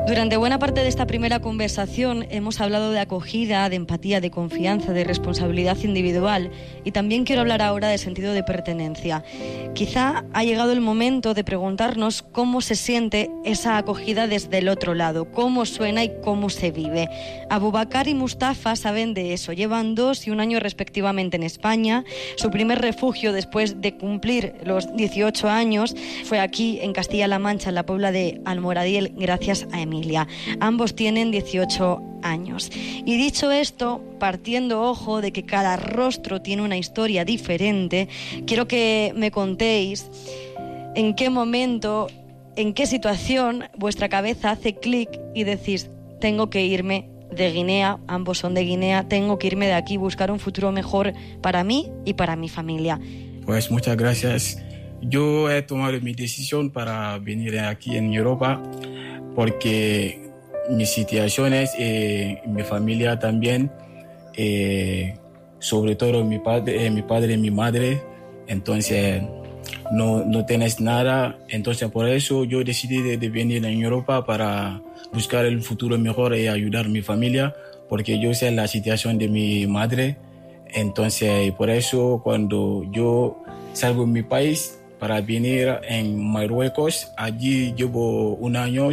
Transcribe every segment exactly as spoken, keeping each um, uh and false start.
Durante buena parte de esta primera conversación hemos hablado de acogida, de empatía, de confianza, de responsabilidad individual y también quiero hablar ahora de sentido de pertenencia. Quizá ha llegado el momento de preguntarnos cómo se siente esa acogida desde el otro lado, cómo suena y cómo se vive. Abubakar y Mustafa saben de eso. Llevan dos y un año respectivamente en España. Su primer refugio después de cumplir los dieciocho años fue aquí en Castilla-La Mancha, en la Puebla de Almoradiel, gracias a Emilia. Ambos tienen dieciocho años. Y dicho esto, partiendo, ojo, de que cada rostro tiene una historia diferente, quiero que me contéis en qué momento, en qué situación vuestra cabeza hace clic y decís, tengo que irme de Guinea, ambos son de Guinea, tengo que irme de aquí, buscar un futuro mejor para mí y para mi familia. Pues muchas gracias. Yo he tomado mi decisión para venir aquí en Europa porque mis situaciones, eh, mi familia también, eh, sobre todo mi padre, eh, mi padre y mi madre, entonces no, no tienes nada, entonces por eso yo decidí de, de venir en Europa para buscar el futuro mejor y ayudar a mi familia, porque yo sé la situación de mi madre, entonces por eso cuando yo salgo de mi país para venir en Marruecos, allí llevo un año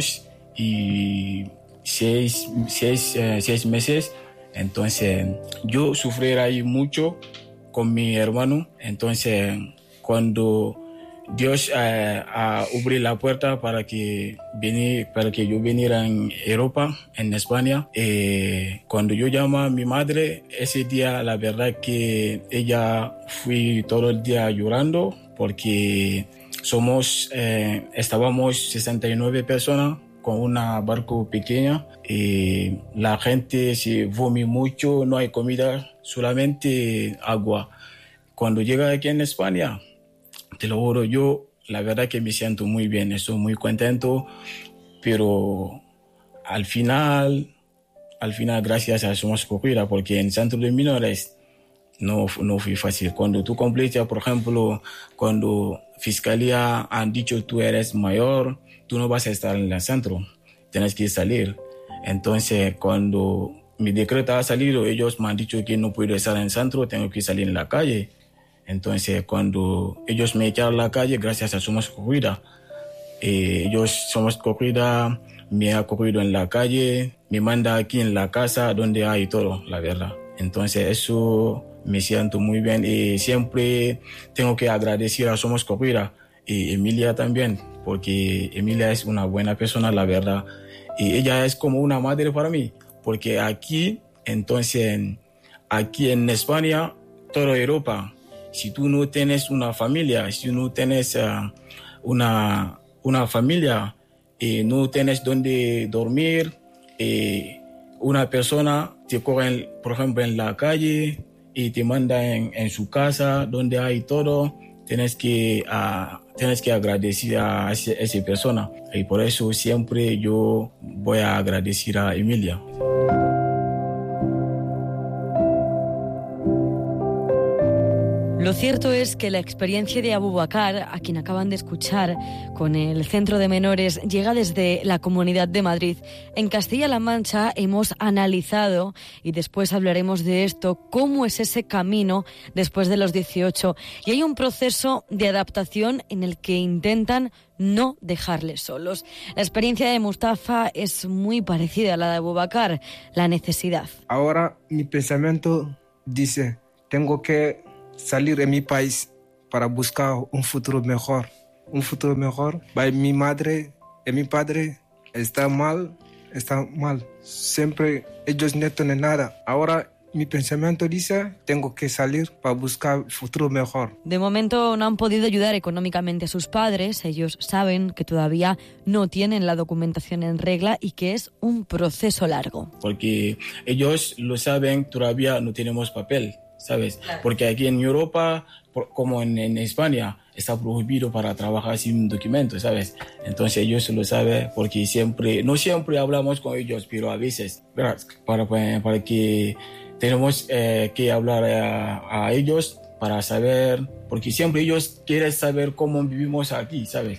y seis, seis, eh, seis meses, entonces yo sufrí ahí mucho con mi hermano, entonces cuando Dios eh, abrió la puerta para que, vení, para que yo viniera en Europa, en España, eh, cuando yo llamé a mi madre, ese día la verdad que ella fui todo el día llorando porque somos, eh, estábamos sesenta y nueve personas con una barco pequeña y la gente se vomita mucho, no hay comida, solamente agua. Cuando llega aquí en España, te lo juro, yo la verdad que me siento muy bien, estoy muy contento, pero al final, al final gracias a Somos Acogida, porque en Centro de Menores no, no fue fácil. Cuando tú completas, por ejemplo, cuando Fiscalía han dicho tú eres mayor, tú no vas a estar en el centro, tienes que salir. Entonces, cuando mi decreto ha salido, ellos me han dicho que no puedo estar en el centro, tengo que salir en la calle. Entonces, cuando ellos me echaron a la calle, gracias a Somos Acogida, eh, ellos Somos Acogida me ha cogido en la calle, me manda aquí en la casa donde hay todo, la verdad. Entonces, eso me siento muy bien y siempre tengo que agradecer a Somos Acogida y Emilia también, porque Emilia es una buena persona, la verdad. Y ella es como una madre para mí, porque aquí, entonces, aquí en España, toda Europa, si tú no tienes una familia, si no tienes uh, una, una familia, y no tienes donde dormir, y una persona te coge, por ejemplo, en la calle y te manda en, en su casa donde hay todo, tienes que, uh, tienes que agradecer a esa, esa persona. Y por eso siempre yo voy a agradecer a Emilia. Lo cierto es que la experiencia de Abubakar, a quien acaban de escuchar, con el Centro de Menores, llega desde la Comunidad de Madrid. En Castilla-La Mancha hemos analizado, y después hablaremos de esto, cómo es ese camino después de los dieciocho. Y hay un proceso de adaptación en el que intentan no dejarles solos. La experiencia de Mustafa es muy parecida a la de Abubakar, la necesidad. Ahora mi pensamiento dice, tengo que salir de mi país para buscar un futuro mejor. Un futuro mejor. Mi madre y mi padre están mal, están mal. Siempre ellos no tienen nada. Ahora mi pensamiento dice, tengo que salir para buscar un futuro mejor. De momento no han podido ayudar económicamente a sus padres. Ellos saben que todavía no tienen la documentación en regla y que es un proceso largo. Porque ellos lo saben, todavía no tenemos papel, ¿sabes? Claro. Porque aquí en Europa, como en, en España, está prohibido para trabajar sin documento, ¿sabes? Entonces ellos lo saben porque siempre, no siempre hablamos con ellos, pero a veces, ¿verdad? Para, para que tenemos eh, que hablar a, a ellos para saber, porque siempre ellos quieren saber cómo vivimos aquí, ¿sabes? Claro.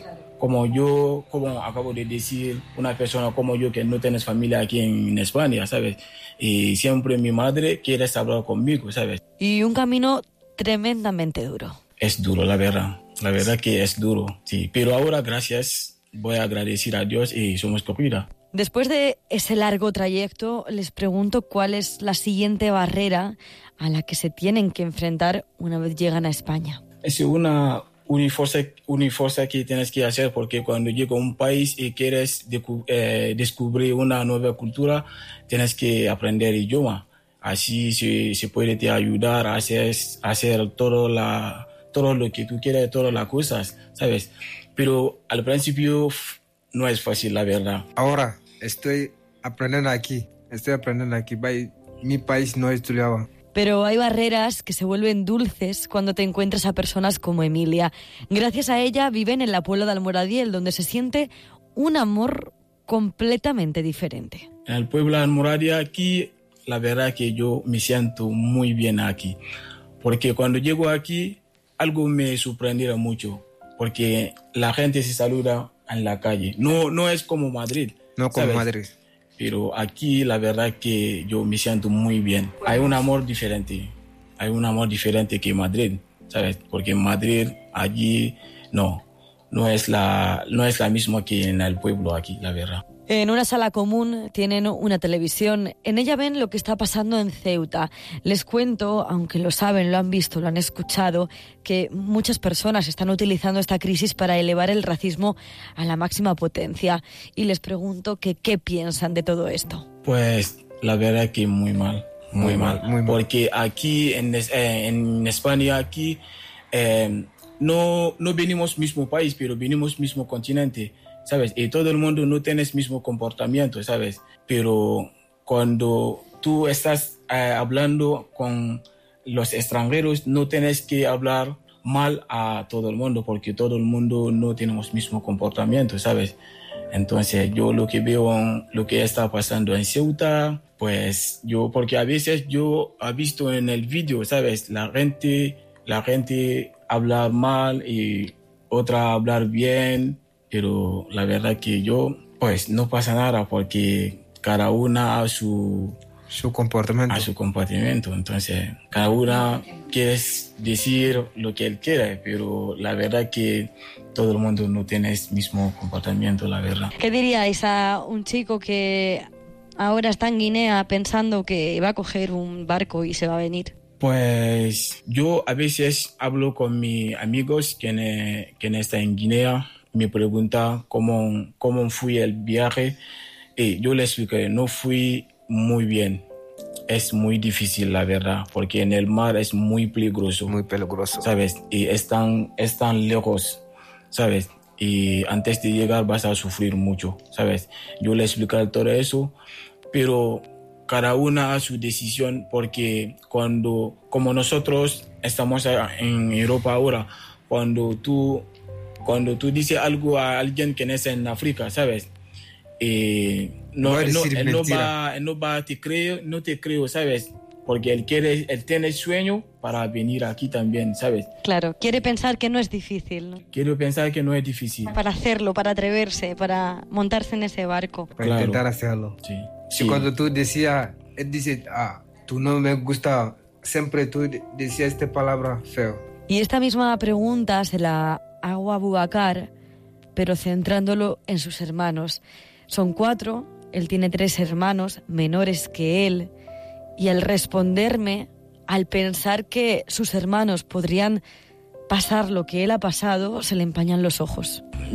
como yo, como acabo de decir, una persona como yo que no tienes familia aquí en, en España, ¿sabes? Y siempre mi madre quiere hablar conmigo, ¿sabes? Y un camino tremendamente duro. Es duro, la verdad. La verdad que es duro, sí. Pero ahora, gracias, voy a agradecer a Dios y somos copia. Después de ese largo trayecto, les pregunto cuál es la siguiente barrera a la que se tienen que enfrentar una vez llegan a España. Es una unifuerza, unifuerza que tienes que hacer, porque cuando llegas a un país y quieres decu- eh, descubrir una nueva cultura, tienes que aprender idioma. Así se, se puede te ayudar a hacer, a hacer todo, la, todo lo que tú quieras, todas las cosas, ¿sabes? Pero al principio no es fácil, la verdad. Ahora estoy aprendiendo aquí, estoy aprendiendo aquí. Mi país no estudiaba. Pero hay barreras que se vuelven dulces cuando te encuentras a personas como Emilia. Gracias a ella viven en la Puebla de Almoradiel, donde se siente un amor completamente diferente. En el pueblo de Almoradí aquí, la verdad que yo me siento muy bien aquí. Porque cuando llego aquí, algo me sorprendió mucho. Porque la gente se saluda en la calle. No, no es como Madrid. No como ¿sabes? Madrid. Pero aquí la verdad que yo me siento muy bien. Hay un amor diferente. Hay un amor diferente que Madrid, ¿sabes? Porque en Madrid, allí, no. No es la, no es la misma que en el pueblo aquí, la verdad. En una sala común tienen una televisión. En ella ven lo que está pasando en Ceuta. Les cuento, aunque lo saben, lo han visto, lo han escuchado, que muchas personas están utilizando esta crisis para elevar el racismo a la máxima potencia. Y les pregunto que qué piensan de todo esto. Pues la verdad que muy mal, muy, muy mal. mal. Muy Porque mal. aquí en, eh, en España, aquí eh, no, no venimos mismo país, pero venimos mismo continente. ¿Sabes? Y todo el mundo no tiene el mismo comportamiento, ¿sabes? Pero cuando tú estás eh, hablando con los extranjeros, no tienes que hablar mal a todo el mundo, porque todo el mundo no tenemos el mismo comportamiento, ¿sabes? Entonces yo lo que veo, lo que está pasando en Ceuta, pues yo, porque a veces yo he visto en el vídeo, ¿sabes? La gente, la gente habla mal y otra hablar bien. Pero la verdad que yo, pues no pasa nada porque cada una a su, su comportamiento. A su comportamiento. Entonces, cada una quiere decir lo que él quiere, pero la verdad que todo el mundo no tiene el mismo comportamiento, la verdad. ¿Qué diríais a un chico que ahora está en Guinea pensando que va a coger un barco y se va a venir? Pues yo a veces hablo con mis amigos que, que están en Guinea. Me pregunta cómo, cómo fue el viaje y yo le expliqué, no fui muy bien. Es muy difícil, la verdad, porque en el mar es muy peligroso. Muy peligroso. ¿Sabes? Y están, están lejos, ¿sabes? Y antes de llegar vas a sufrir mucho, ¿sabes? Yo le expliqué todo eso, pero cada una a su decisión, porque cuando, como nosotros estamos en Europa ahora, cuando tú... Cuando tú dices algo a alguien que nace en África, ¿sabes? Eh, no, él, no, él, no va, él no va te creo, no te creo, ¿sabes? Porque él quiere, él tiene el sueño para venir aquí también, ¿sabes? Claro, quiere pensar que no es difícil, ¿no? Quiero pensar que no es difícil. Para hacerlo, para atreverse, para montarse en ese barco. Para claro. intentar hacerlo. Sí. Sí. Y cuando tú decías, él dice, ah, tú no me gusta, siempre tú decías esta palabra feo. Y esta misma pregunta se la hago a Boubacar, pero centrándolo en sus hermanos. Son cuatro, él tiene tres hermanos menores que él, y al responderme, al pensar que sus hermanos podrían pasar lo que él ha pasado, se le empañan los ojos.